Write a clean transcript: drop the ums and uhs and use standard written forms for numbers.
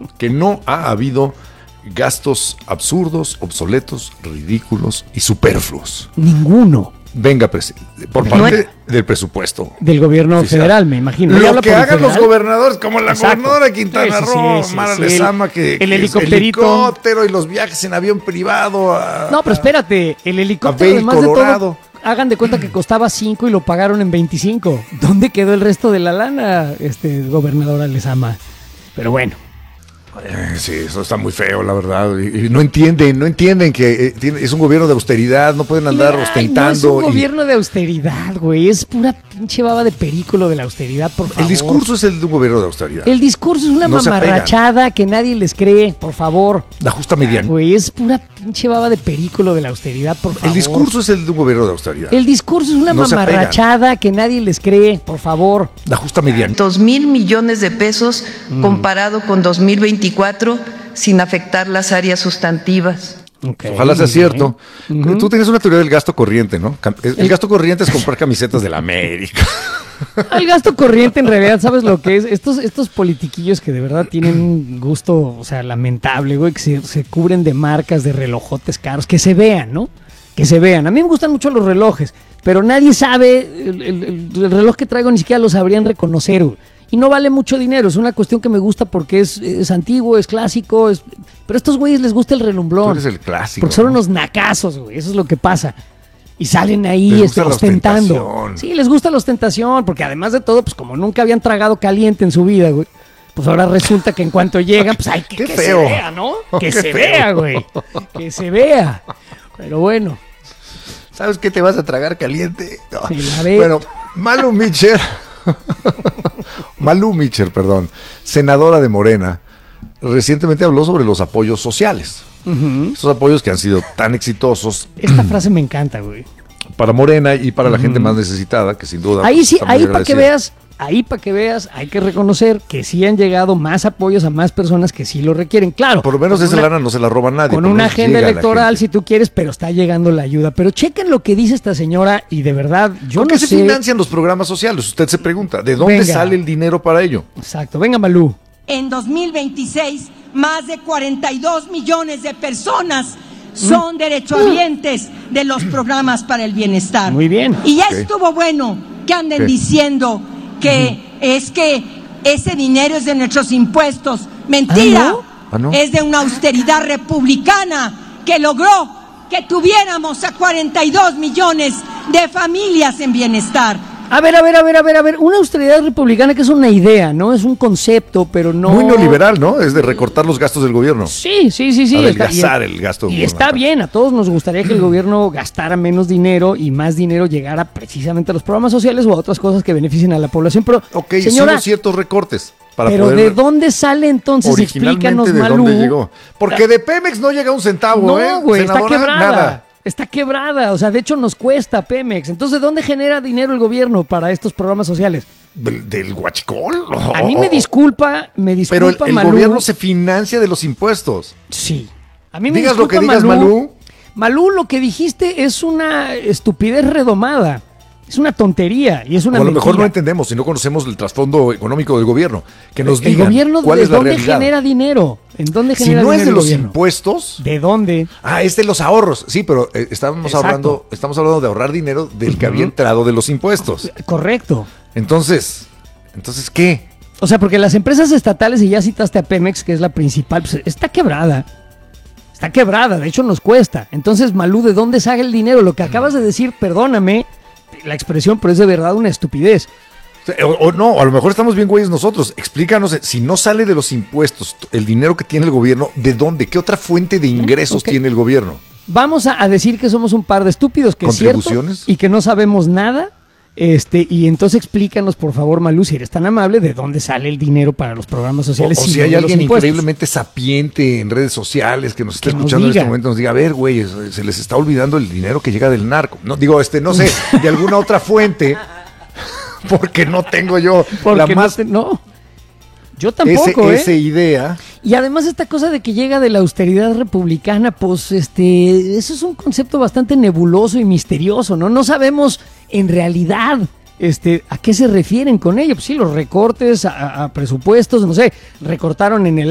que no ha habido gastos absurdos, obsoletos, ridículos y superfluos. Ninguno. Venga, por parte del presupuesto. Del gobierno federal, me imagino. Lo que hagan los gobernadores, como la gobernadora de Quintana Roo, Mara sí. Lezama, que el helicóptero y los viajes en avión privado. No, pero espérate, el helicóptero, además Colorado. de todo, hagan de cuenta que costaba 5 y lo pagaron en 25. ¿Dónde quedó el resto de la lana, gobernadora Lezama? Pero bueno. Sí, eso está muy feo, la verdad. Y no entienden que es un gobierno de austeridad, no pueden andar ostentando. No es un gobierno de austeridad, güey. Es pura pinche baba de perico lo de la austeridad, por favor. El discurso es el de un gobierno de austeridad. El discurso es una mamarrachada que nadie les cree, por favor. La justa mediana. Güey, es pura pinche baba de perico lo de la austeridad, por favor. El discurso es el de un gobierno de austeridad. El discurso es una mamarrachada que nadie les cree, por favor. La justa mediana. 2,000 millones de pesos comparado con 2024 sin afectar las áreas sustantivas. Okay, ojalá sea cierto. Tú tienes una teoría del gasto corriente, ¿no? El gasto corriente es comprar camisetas de la América. El gasto corriente, en realidad, ¿sabes lo que es? Estos politiquillos que de verdad tienen un gusto, o sea, lamentable, güey, que se cubren de marcas, de relojotes caros, que se vean, ¿no? Que se vean. A mí me gustan mucho los relojes, pero nadie sabe, el reloj que traigo ni siquiera lo sabrían reconocer, güey. Y no vale mucho dinero, es una cuestión que me gusta porque es antiguo, es clásico, pero a estos güeyes les gusta el relumbrón. Tú eres el clásico. Porque son unos nacazos, güey, eso es lo que pasa. Y salen ahí ostentando. Sí, les gusta la ostentación, porque además de todo, pues como nunca habían tragado caliente en su vida, güey, pues ahora resulta que en cuanto llegan, pues hay que se vea, ¿no? Que se vea, güey. Que se vea. Pero bueno. ¿Sabes qué te vas a tragar caliente? No. Sí, bueno, Malu Mitchell, senadora de Morena, recientemente habló sobre los apoyos sociales. Esos apoyos que han sido tan exitosos. Esta frase me encanta, güey. Para Morena y para la gente más necesitada, que sin duda. Ahí sí, ahí para que veas, hay que reconocer que sí han llegado más apoyos a más personas que sí lo requieren. Claro. Por lo menos esa lana no se la roba nadie. Con una agenda electoral, si tú quieres, pero está llegando la ayuda. Pero chequen lo que dice esta señora y de verdad, yo no sé. ¿Por qué se financian los programas sociales? Usted se pregunta, ¿de dónde sale el dinero para ello? Exacto. Venga, Malú. En 2026, más de 42 millones de personas son derechohabientes de los programas para el bienestar. Muy bien. Y ya estuvo bueno que anden diciendo que es que ese dinero es de nuestros impuestos. Mentira. ¿No? Es de una austeridad republicana que logró que tuviéramos a 42 millones de familias en bienestar. A ver, una austeridad republicana que es una idea, ¿no? Es un concepto, pero no... Muy neoliberal, ¿no? Es de recortar los gastos del gobierno. Sí. Adelgazar el gasto del gobierno. Y está bien, a todos nos gustaría que el gobierno gastara menos dinero y más dinero llegara precisamente a los programas sociales o a otras cosas que beneficien a la población, pero... Ok, señora, ciertos recortes. Pero ¿de dónde sale entonces? Explícanos, Malú. ¿De dónde llegó? Porque de Pemex no llega un centavo, No, güey, está quebrada. Nada. Está quebrada, o sea, de hecho nos cuesta Pemex. Entonces, ¿de dónde genera dinero el gobierno para estos programas sociales? ¿Del huachicol? A mí me disculpa, pero el Malú. Gobierno se financia de los impuestos. Sí. A mí me digas disculpa, lo que digas, Malú. Malú, lo que dijiste es una estupidez redomada. Es una tontería y es una mentira. A lo mejor no entendemos si no conocemos el trasfondo económico del gobierno. Que nos digan gobierno, cuál es la realidad. ¿De dónde genera dinero? ¿En dónde genera dinero? Si no es de los impuestos. ¿De dónde? Es de los ahorros. Sí, pero estamos hablando de ahorrar dinero del que había entrado de los impuestos. Correcto. Entonces, ¿qué? O sea, porque las empresas estatales, y ya citaste a Pemex, que es la principal, pues está quebrada. Está quebrada, de hecho nos cuesta. Entonces, Malú, ¿de dónde sale el dinero? Lo que acabas de decir, perdóname la expresión, pero es de verdad una estupidez. O no, a lo mejor estamos bien güeyes nosotros. Explícanos, si no sale de los impuestos el dinero que tiene el gobierno, ¿de dónde? ¿Qué otra fuente de ingresos tiene el gobierno? Vamos a decir que somos un par de estúpidos, que es cierto, y que no sabemos nada. Y entonces explícanos, por favor, Malú, si eres tan amable, de dónde sale el dinero para los programas sociales. O si hay alguien increíblemente sapiente en redes sociales que nos está escuchando en este momento, nos diga, a ver, güey, se les está olvidando el dinero que llega del narco. No, digo, no sé, de alguna otra fuente, porque no tengo yo no. Yo tampoco, esa idea. Y además esta cosa de que llega de la austeridad republicana, pues eso es un concepto bastante nebuloso y misterioso, ¿no? No sabemos en realidad a qué se refieren con ello. Pues sí, los recortes a presupuestos, no sé, recortaron en el